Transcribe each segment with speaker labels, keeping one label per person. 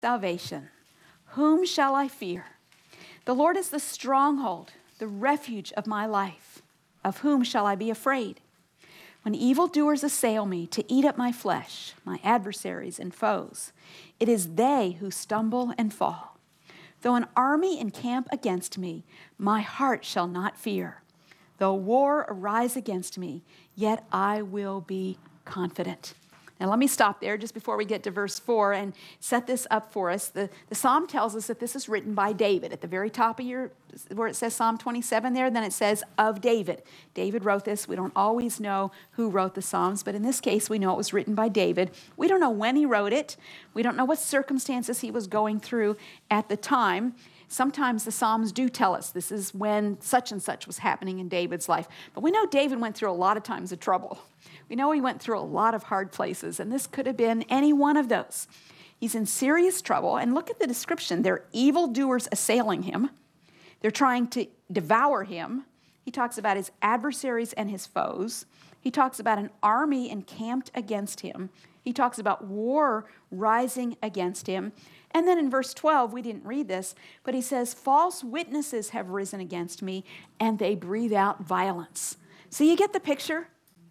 Speaker 1: Salvation. Whom shall I fear? The Lord is the stronghold, the refuge of my life. Of whom shall I be afraid? When evildoers assail me to eat up my flesh, my adversaries and foes, it is they who stumble and fall. Though an army encamp against me, my heart shall not fear. Though war arise against me, yet I will be confident. Now let me stop there just before we get to verse 4 and set this up for us. The psalm tells us that this is written by David. At the very top of where it says Psalm 27 there, then it says of David. David wrote this. We don't always know who wrote the Psalms, but in this case we know it was written by David. We don't know when he wrote it. We don't know what circumstances he was going through at the time. Sometimes the Psalms do tell us this is when such and such was happening in David's life. But we know David went through a lot of times of trouble. We know he went through a lot of hard places, and this could have been any one of those. He's in serious trouble, and look at the description. They're evildoers assailing him. They're trying to devour him. He talks about his adversaries and his foes. He talks about an army encamped against him. He talks about war rising against him. And then in verse 12, we didn't read this, but he says, false witnesses have risen against me, and they breathe out violence. So you get the picture?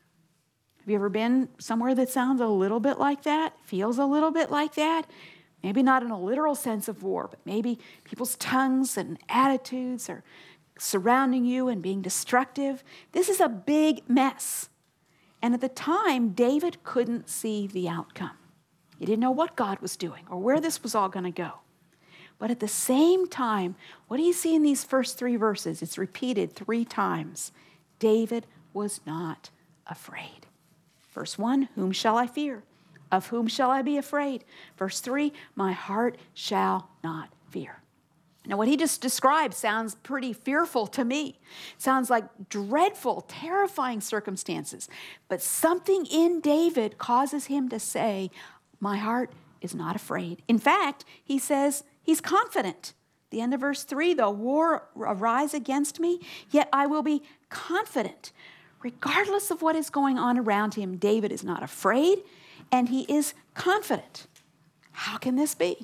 Speaker 1: Have you ever been somewhere that sounds a little bit like that, feels a little bit like that? Maybe not in a literal sense of war, but maybe people's tongues and attitudes are surrounding you and being destructive. This is a big mess. And at the time, David couldn't see the outcome. He didn't know what God was doing or where this was all going to go. But at the same time, what do you see in these first 3 verses? It's repeated 3 times. David was not afraid. Verse 1, whom shall I fear? Of whom shall I be afraid? Verse 3, my heart shall not fear. Now, what he just described sounds pretty fearful to me. Sounds like dreadful, terrifying circumstances. But something in David causes him to say, my heart is not afraid. In fact, he says he's confident. The end of verse 3, though war arise against me, yet I will be confident. Regardless of what is going on around him, David is not afraid, and he is confident. How can this be?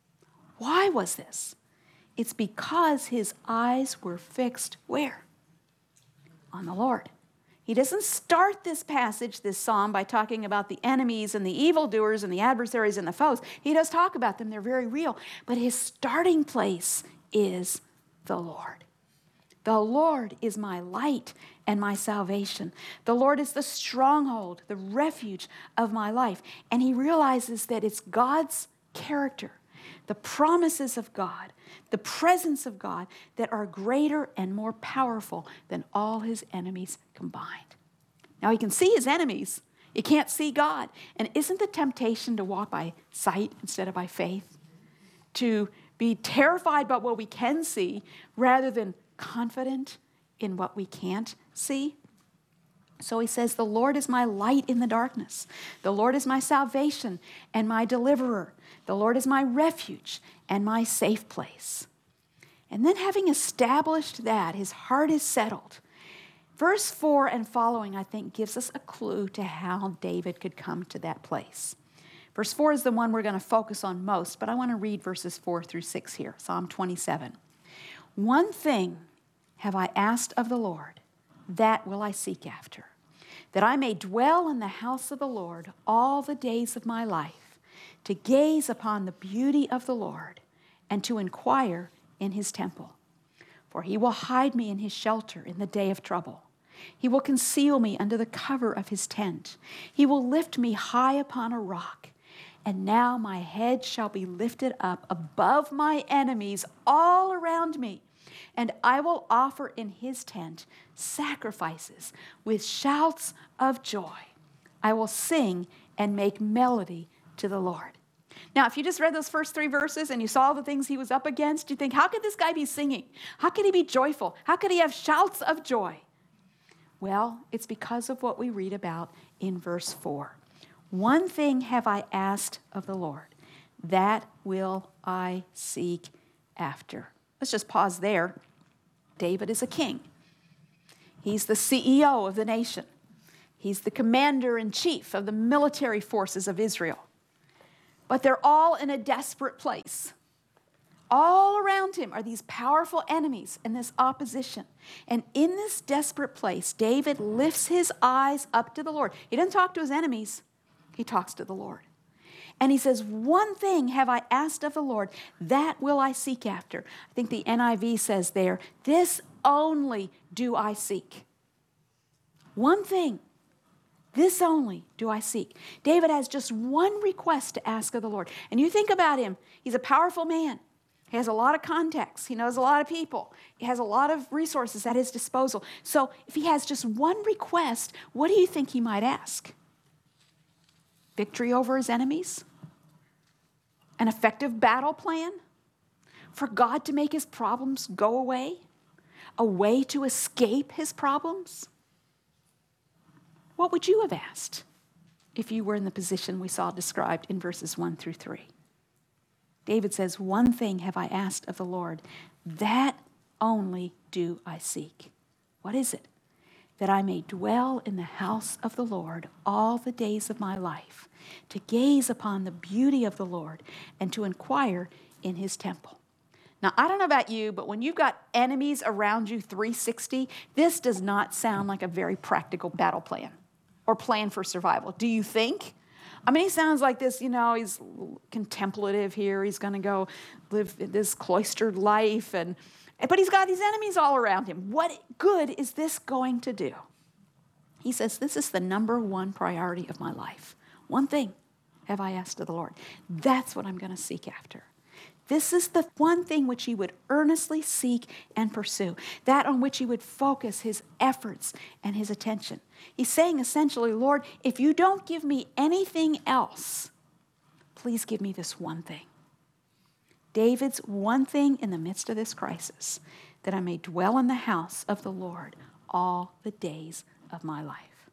Speaker 1: Why was this? It's because his eyes were fixed where? On the Lord. He doesn't start this passage, this psalm, by talking about the enemies and the evildoers and the adversaries and the foes. He does talk about them. They're very real. But his starting place is the Lord. The Lord is my light and my salvation. The Lord is the stronghold, the refuge of my life. And he realizes that it's God's character, the promises of God, the presence of God that are greater and more powerful than all his enemies combined. Now he can see his enemies. You can't see God. And isn't the temptation to walk by sight instead of by faith? To be terrified about what we can see rather than confident in what we can't see? So he says, the Lord is my light in the darkness. The Lord is my salvation and my deliverer. The Lord is my refuge and my safe place. And then having established that, his heart is settled. Verse 4 and following, I think, gives us a clue to how David could come to that place. Verse 4 is the one we're going to focus on most, but I want to read verses 4 through 6 here, Psalm 27. One thing have I asked of the Lord, that will I seek after, that I may dwell in the house of the Lord all the days of my life, to gaze upon the beauty of the Lord and to inquire in his temple. For he will hide me in his shelter in the day of trouble. He will conceal me under the cover of his tent. He will lift me high upon a rock. And now my head shall be lifted up above my enemies all around me. And I will offer in his tent sacrifices with shouts of joy. I will sing and make melody to the Lord. Now, if you just read those first 3 verses and you saw the things he was up against, you think, how could this guy be singing? How could he be joyful? How could he have shouts of joy? Well, it's because of what we read about in verse 4. One thing have I asked of the Lord, that will I seek after. Let's just pause there. David is a king. He's the CEO of the nation. He's the commander-in-chief of the military forces of Israel. But they're all in a desperate place. All around him are these powerful enemies and this opposition. And in this desperate place, David lifts his eyes up to the Lord. He doesn't talk to his enemies. He talks to the Lord. And he says, one thing have I asked of the Lord, that will I seek after. I think the NIV says there, this only do I seek. One thing, this only do I seek. David has just one request to ask of the Lord. And you think about him, he's a powerful man. He has a lot of contacts. He knows a lot of people. He has a lot of resources at his disposal. So if he has just one request, what do you think he might ask? Victory over his enemies? An effective battle plan? For God to make his problems go away? A way to escape his problems? What would you have asked if you were in the position we saw described in verses 1 through 3? David says, one thing have I asked of the Lord, that only do I seek. What is it? That I may dwell in the house of the Lord all the days of my life, to gaze upon the beauty of the Lord and to inquire in his temple. Now, I don't know about you, but when you've got enemies around you 360, this does not sound like a very practical battle plan or plan for survival. Do you think? I mean, he sounds like this, he's contemplative here. He's going to go live this cloistered life. But he's got these enemies all around him. What good is this going to do? He says, this is the number one priority of my life. One thing have I asked of the Lord. That's what I'm going to seek after. This is the one thing which he would earnestly seek and pursue, that on which he would focus his efforts and his attention. He's saying essentially, Lord, if you don't give me anything else, please give me this one thing. David's one thing in the midst of this crisis, that I may dwell in the house of the Lord all the days of my life.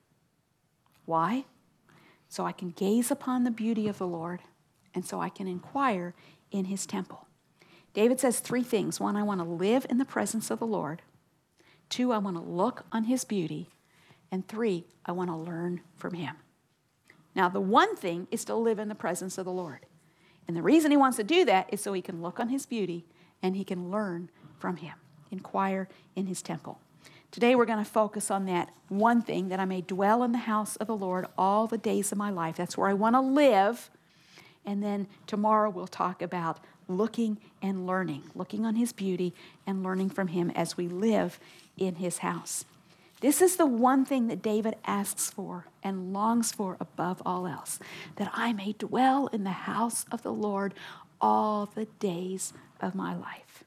Speaker 1: Why? So I can gaze upon the beauty of the Lord, and so I can inquire in his temple. David says three things. One, I want to live in the presence of the Lord. Two, I want to look on his beauty. And three, I want to learn from him. Now, the one thing is to live in the presence of the Lord. And the reason he wants to do that is so he can look on his beauty and he can learn from him, inquire in his temple. Today we're going to focus on that one thing, that I may dwell in the house of the Lord all the days of my life. That's where I want to live. And then tomorrow we'll talk about looking and learning, looking on his beauty and learning from him as we live in his house. This is the one thing that David asks for and longs for above all else, that I may dwell in the house of the Lord all the days of my life.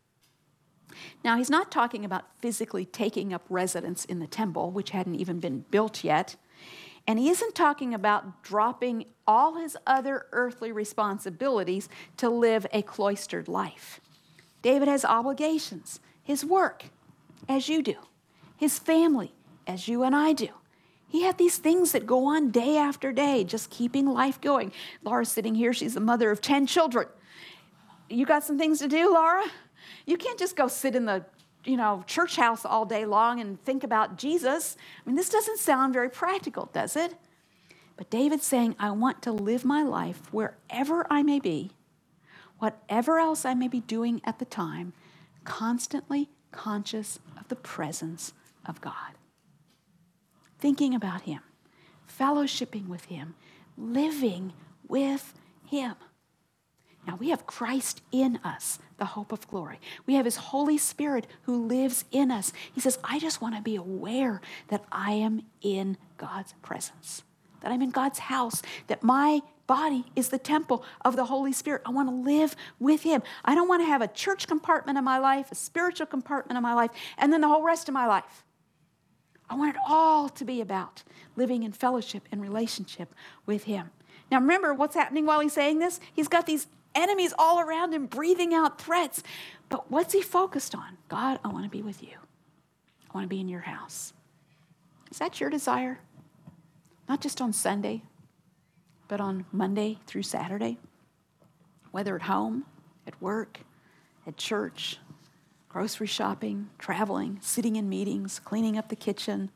Speaker 1: Now, he's not talking about physically taking up residence in the temple, which hadn't even been built yet. And he isn't talking about dropping all his other earthly responsibilities to live a cloistered life. David has obligations, his work, as you do, his family, as you and I do. He had these things that go on day after day, just keeping life going. Laura's sitting here. She's the mother of 10 children. You got some things to do, Laura? You can't just go sit in the church house all day long and think about Jesus. I mean, this doesn't sound very practical, does it? But David's saying, I want to live my life wherever I may be, whatever else I may be doing at the time, constantly conscious of the presence of God. Thinking about him, fellowshipping with him, living with him. Now, we have Christ in us, the hope of glory. We have his Holy Spirit who lives in us. He says, I just want to be aware that I am in God's presence, that I'm in God's house, that my body is the temple of the Holy Spirit. I want to live with him. I don't want to have a church compartment of my life, a spiritual compartment of my life, and then the whole rest of my life. I want it all to be about living in fellowship and relationship with him. Now, remember what's happening while he's saying this? He's got these enemies all around him breathing out threats. But what's he focused on? God, I want to be with you. I want to be in your house. Is that your desire? Not just on Sunday, but on Monday through Saturday? Whether at home, at work, at church, grocery shopping, traveling, sitting in meetings, cleaning up the kitchen,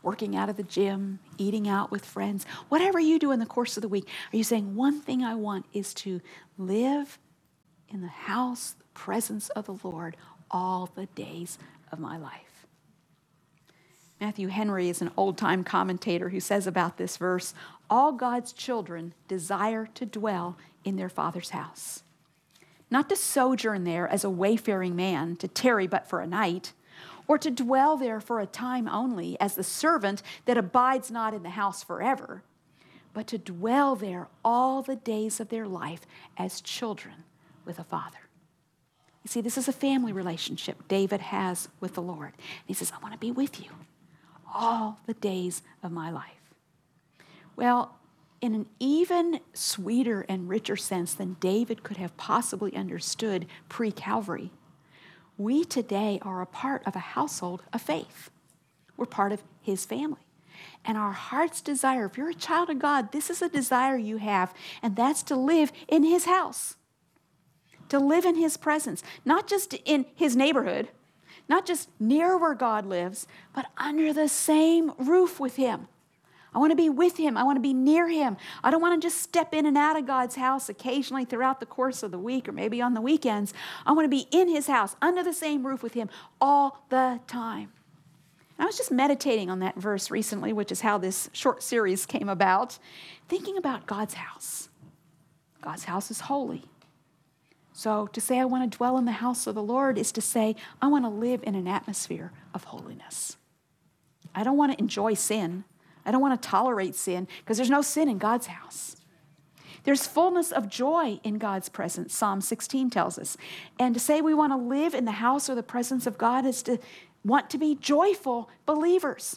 Speaker 1: working out at the gym, eating out with friends, whatever you do in the course of the week, are you saying, one thing I want is to live in the house, the presence of the Lord all the days of my life? Matthew Henry is an old-time commentator who says about this verse, all God's children desire to dwell in their Father's house. Not to sojourn there as a wayfaring man, to tarry but for a night, or to dwell there for a time only as the servant that abides not in the house forever, but to dwell there all the days of their life as children with a father. You see, this is a family relationship David has with the Lord. And he says, I want to be with you all the days of my life. Well, in an even sweeter and richer sense than David could have possibly understood pre-Calvary, we today are a part of a household of faith. We're part of his family. And our heart's desire, if you're a child of God, this is a desire you have, and that's to live in his house, to live in his presence, not just in his neighborhood, not just near where God lives, but under the same roof with him. I want to be with him. I want to be near him. I don't want to just step in and out of God's house occasionally throughout the course of the week or maybe on the weekends. I want to be in his house, under the same roof with him all the time. I was just meditating on that verse recently, which is how this short series came about, thinking about God's house. God's house is holy. So to say I want to dwell in the house of the Lord is to say I want to live in an atmosphere of holiness. I don't want to enjoy sin. I don't want to tolerate sin because there's no sin in God's house. There's fullness of joy in God's presence, Psalm 16 tells us. And to say we want to live in the house or the presence of God is to want to be joyful believers.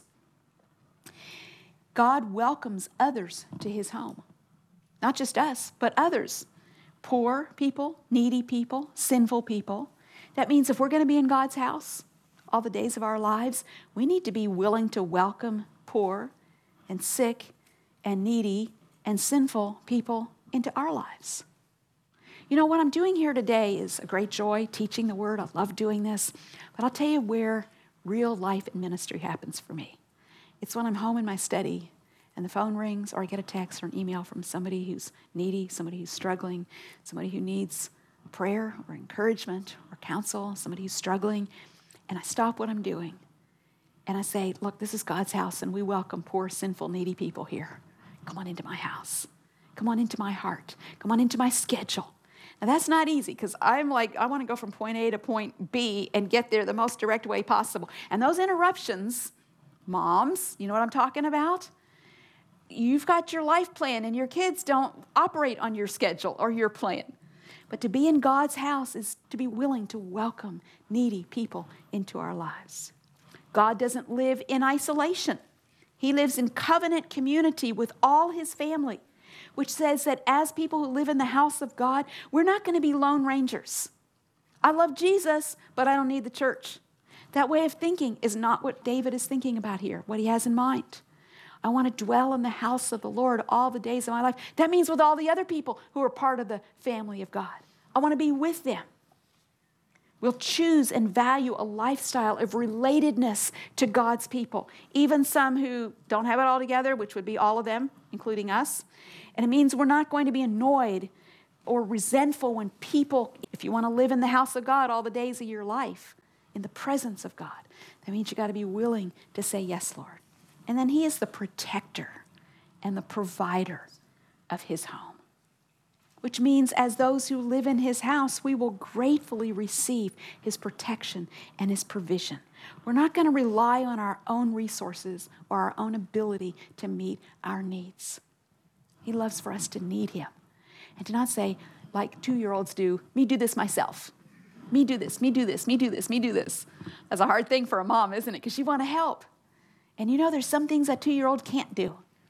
Speaker 1: God welcomes others to his home. Not just us, but others. Poor people, needy people, sinful people. That means if we're going to be in God's house all the days of our lives, we need to be willing to welcome poor and sick and needy and sinful people into our lives. You know, what I'm doing here today is a great joy, teaching the word. I love doing this. But I'll tell you where real life and ministry happens for me. It's when I'm home in my study and the phone rings or I get a text or an email from somebody who's needy, somebody who's struggling, somebody who needs prayer or encouragement or counsel, somebody who's struggling. And I stop what I'm doing and I say, look, this is God's house and we welcome poor, sinful, needy people here. Come on into my house. Come on into my heart. Come on into my schedule. Now that's not easy because I'm like, I want to go from point A to point B and get there the most direct way possible. And those interruptions, moms, you know what I'm talking about? You've got your life plan and your kids don't operate on your schedule or your plan. But to be in God's house is to be willing to welcome needy people into our lives. God doesn't live in isolation. He lives in covenant community with all his family, which says that as people who live in the house of God, we're not going to be lone rangers. I love Jesus, but I don't need the church. That way of thinking is not what David is thinking about here, what he has in mind. I want to dwell in the house of the Lord all the days of my life. That means with all the other people who are part of the family of God. I want to be with them. We'll choose and value a lifestyle of relatedness to God's people, even some who don't have it all together, which would be all of them, including us. And it means we're not going to be annoyed or resentful when people, if you want to live in the house of God all the days of your life, in the presence of God, that means you got to be willing to say, yes, Lord. And then he is the protector and the provider of his home, which means as those who live in his house, we will gratefully receive his protection and his provision. We're not going to rely on our own resources or our own ability to meet our needs. He loves for us to need him and to not say, like 2-year-olds do, me do this myself. Me do this, me do this, me do this, me do this. That's a hard thing for a mom, isn't it? Because you want to help. And you know, there's some things that 2-year-old can't do.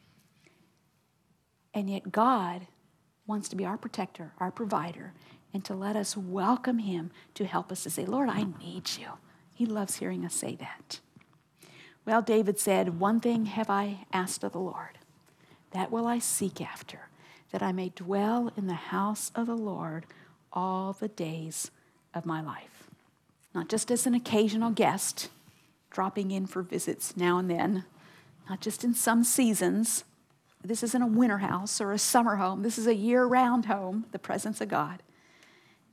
Speaker 1: And yet God wants to be our protector, our provider, and to let us welcome him to help us to say, Lord, I need you. He loves hearing us say that. Well, David said, one thing have I asked of the Lord, that will I seek after, that I may dwell in the house of the Lord all the days of my life. Not just as an occasional guest, dropping in for visits now and then, not just in some seasons. This isn't a winter house or a summer home. This is a year-round home, the presence of God.